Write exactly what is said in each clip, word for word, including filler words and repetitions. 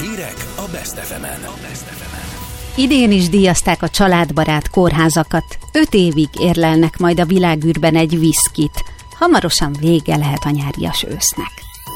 Hírek a Best ef emen. Idén is díjazták a családbarát kórházakat. Öt évig érlelnek majd a világűrben egy viszkit. Hamarosan vége lehet a nyárias ősznek.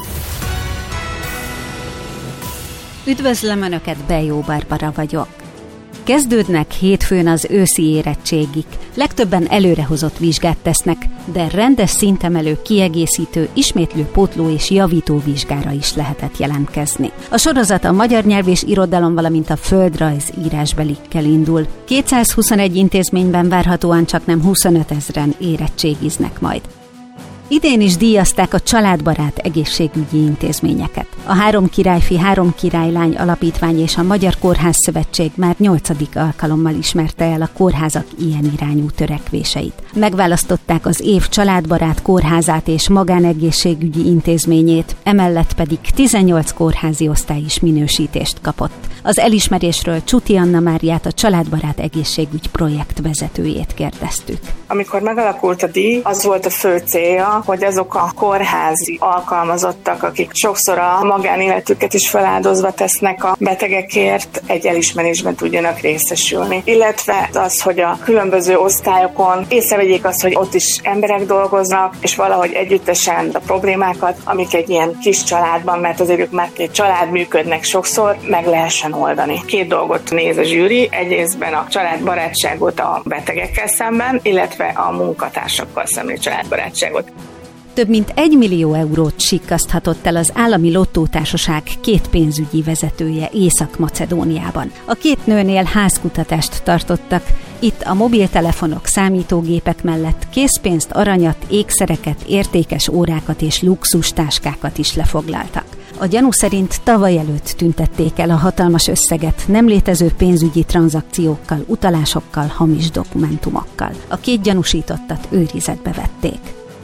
Üdvözlöm Önöket, Bejó Barbara vagyok. Kezdődnek hétfőn az őszi érettségik. Legtöbben előrehozott vizsgát tesznek, de rendes szintemelő, kiegészítő, ismétlő, pótló és javító vizsgára is lehetett jelentkezni. A sorozat a magyar nyelv és irodalom, valamint a földrajz írásbelikkel indul. kétszázhuszonegy intézményben várhatóan csaknem huszonöt ezren érettségiznek majd. Idén is díjazták a családbarát egészségügyi intézményeket. A Három királyfi, Három királylány alapítvány és a Magyar Kórházszövetség már nyolcadik alkalommal ismerte el a kórházak ilyen irányú törekvéseit. Megválasztották az év családbarát kórházát és magánegészségügyi intézményét, emellett pedig tizennyolc kórházi osztály is minősítést kapott. Az elismerésről Csuti Anna Máriát, a családbarát egészségügy projekt vezetőjét kérdeztük. Amikor megalakult a díj, az volt a fő célja, hogy azok a kórházi alkalmazottak, akik sokszor a magánéletüket is feláldozva tesznek a betegekért, egy elismerésben tudjanak részesülni. Illetve az, hogy a különböző osztályokon észrevegyék azt, hogy ott is emberek dolgoznak, és valahogy együttesen a problémákat, amik egy ilyen kis családban, mert azért ők már egy család működnek sokszor, meg lehessen oldani. Két dolgot néz a zsűri, egyrésztben a családbarátságot a betegekkel szemben, illetve a munkatársakkal szemben családbarátságot. Több mint egy millió eurót sikkaszthatott el az állami lottótársaság két pénzügyi vezetője Észak-Macedóniában. A két nőnél házkutatást tartottak. Itt a mobiltelefonok, számítógépek mellett készpénzt, aranyat, ékszereket, értékes órákat és luxustáskákat is lefoglaltak. A gyanú szerint tavaly előtt tüntették el a hatalmas összeget nem létező pénzügyi tranzakciókkal, utalásokkal, hamis dokumentumokkal. A két gyanúsítottat őrizetbe vették.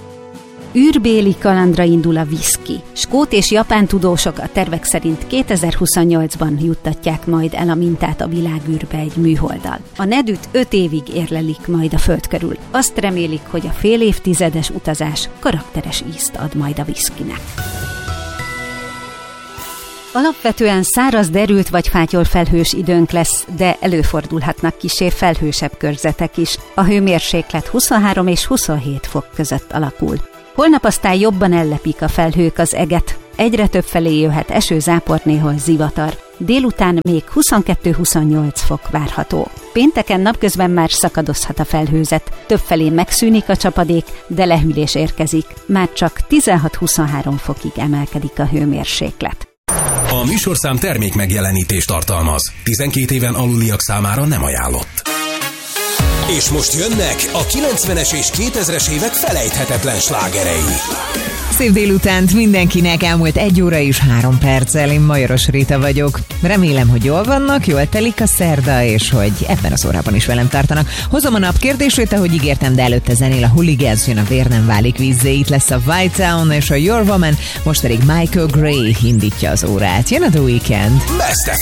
Űrbéli kalandra indul a viszki. Skót és japán tudósok a tervek szerint kétezer-huszonnyolcban juttatják majd el a mintát a világűrbe egy műholddal. A nedűt öt évig érlelik majd a Föld körül. Azt remélik, hogy a fél évtizedes utazás karakteres ízt ad majd a viszkinek. Alapvetően száraz, derült vagy fátyol felhős időnk lesz, de előfordulhatnak kissé felhősebb körzetek is. A hőmérséklet huszonhárom és huszonhét fok között alakul. Holnap aztán jobban ellepik a felhők az eget. Egyre több felé jöhet eső, zápor, néhol zivatar. Délután még huszonkettő-huszonnyolc fok várható. Pénteken napközben már szakadozhat a felhőzet. Többfelé megszűnik a csapadék, de lehűlés érkezik. Már csak tizenhat-huszonhárom fokig emelkedik a hőmérséklet. A műsorszám termék megjelenítést tartalmaz. tizenkét éven aluliak számára nem ajánlott. És most jönnek a kilencvenes és kétezres évek felejthetetlen slágerei. Szép délutánt mindenkinek, elmúlt egy óra és három perccel, én Majoros Réta vagyok. Remélem, hogy jól vannak, jól telik a szerda, és hogy ebben az órában is velem tartanak. Hozom a nap kérdését, ahogy ígértem, de előtte zenél a Hooligans, jön a Vér nem válik vízzé, itt lesz a White Town és a Your Woman, most pedig Michael Gray indítja az órát. Jön a The Weeknd. Best ef